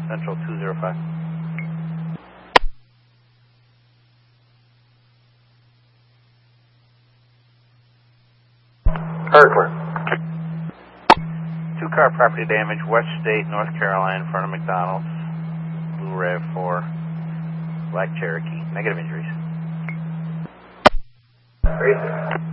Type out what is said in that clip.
Central 205. Kirkland. 2-car property damage, West State, North Carolina, in front of McDonald's. Blue RAV4, Black Cherokee. Negative injuries. Great.